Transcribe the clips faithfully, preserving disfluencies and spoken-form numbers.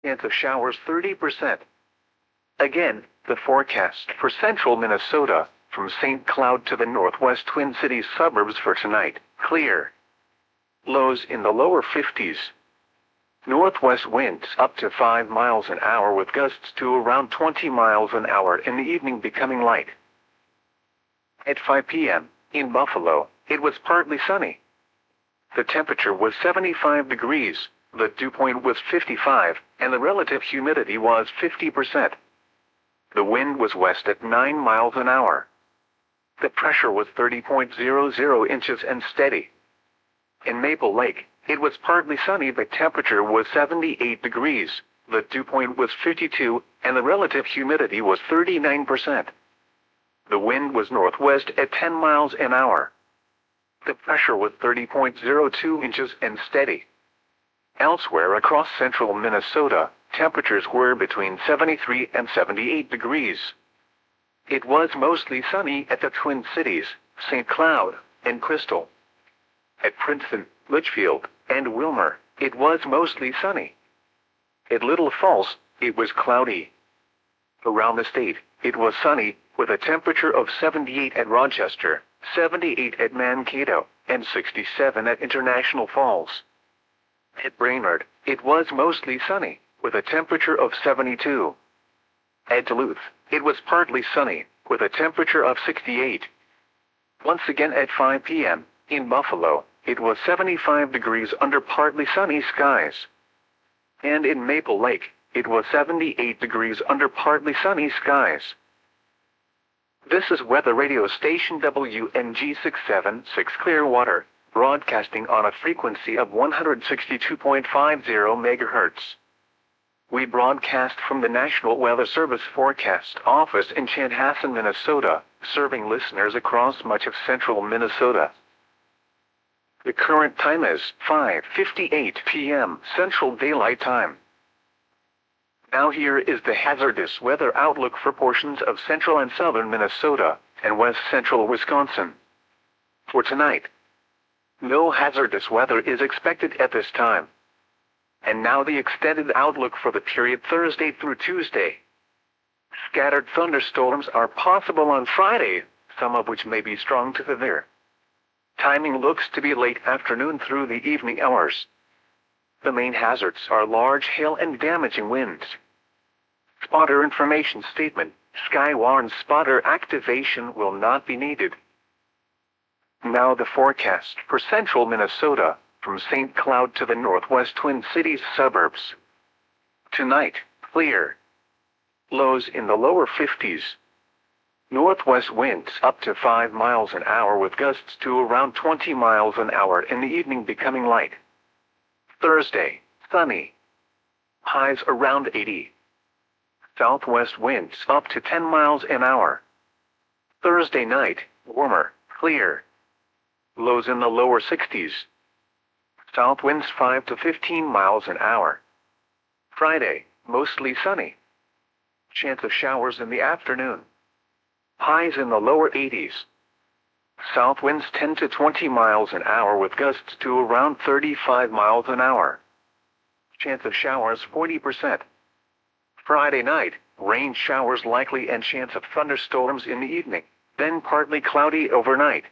Chance of showers thirty percent. Again, the forecast for central Minnesota, from Saint Cloud to the northwest Twin Cities suburbs for tonight: clear. Lows in the lower fifties. Northwest winds up to five miles an hour with gusts to around twenty miles an hour in the evening, becoming light. At five p m, in Buffalo, it was partly sunny. The temperature was seventy-five degrees, the dew point was fifty-five, and the relative humidity was fifty percent. The wind was west at nine miles an hour. The pressure was thirty point zero zero inches and steady. In Maple Lake, it was partly sunny. The temperature was seventy-eight degrees, the dew point was fifty-two, and the relative humidity was thirty-nine percent. The wind was northwest at ten miles an hour. The pressure was thirty point zero two inches and steady. Elsewhere across central Minnesota, temperatures were between seventy-three and seventy-eight degrees. It was mostly sunny at the Twin Cities, Saint Cloud, and Crystal. At Princeton, Litchfield, and Wilmer, it was mostly sunny. At Little Falls, it was cloudy. Around the state, it was sunny, with a temperature of seventy-eight at Rochester, seventy-eight at Mankato, and sixty-seven at International Falls. At Brainerd, it was mostly sunny, with a temperature of seventy-two. At Duluth, it was partly sunny, with a temperature of sixty-eight. Once again at five p m, in Buffalo, it was seventy-five degrees under partly sunny skies. And in Maple Lake, it was seventy-eight degrees under partly sunny skies. This is weather radio station W N G six seven six Clearwater, broadcasting on a frequency of one hundred sixty-two point five zero megahertz. We broadcast from the National Weather Service Forecast Office in Chanhassen, Minnesota, serving listeners across much of central Minnesota. The current time is five fifty-eight p m Central Daylight Time. Now here is the hazardous weather outlook for portions of central and southern Minnesota and west central Wisconsin. For tonight, no hazardous weather is expected at this time. And now the extended outlook for the period Thursday through Tuesday. Scattered thunderstorms are possible on Friday, some of which may be strong to severe. Timing looks to be late afternoon through the evening hours. The main hazards are large hail and damaging winds. Spotter information statement: Skywarn spotter activation will not be needed. Now the forecast for central Minnesota, from Saint Cloud to the northwest Twin Cities suburbs. Tonight, clear. Lows in the lower fifties. Northwest winds up to five miles an hour with gusts to around twenty miles an hour in the evening, becoming light. Thursday, sunny. Highs around eighty. Southwest winds up to ten miles an hour. Thursday night, warmer, clear. Lows in the lower sixties. South winds five to fifteen miles an hour. Friday, mostly sunny. Chance of showers in the afternoon. Highs in the lower eighties. South winds ten to twenty miles an hour with gusts to around thirty-five miles an hour. Chance of showers forty percent. Friday night, rain showers likely and chance of thunderstorms in the evening, then partly cloudy overnight.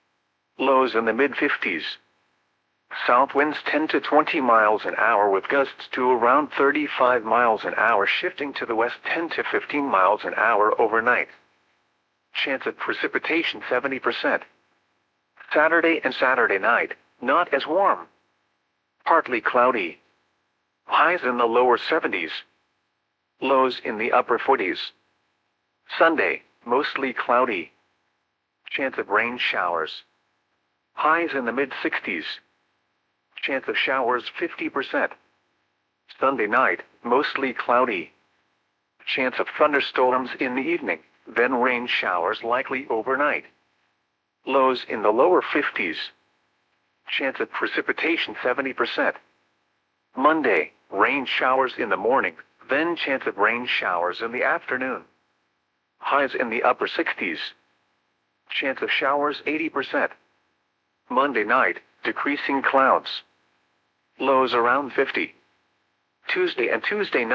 Lows in the mid fifties. South winds ten to twenty miles an hour with gusts to around thirty-five miles an hour, shifting to the west ten to fifteen miles an hour overnight. Chance of precipitation seventy percent. Saturday and Saturday night, not as warm. Partly cloudy. Highs in the lower seventies. Lows in the upper forties. Sunday, mostly cloudy. Chance of rain showers. Highs in the mid sixties. Chance of showers fifty percent. Sunday night, mostly cloudy. Chance of thunderstorms in the evening, then rain showers likely overnight. Lows in the lower fifties. Chance of precipitation seventy percent. Monday, rain showers in the morning, then chance of rain showers in the afternoon. Highs in the upper sixties. Chance of showers eighty percent. Monday night, decreasing clouds. Lows around fifty. Tuesday and Tuesday night.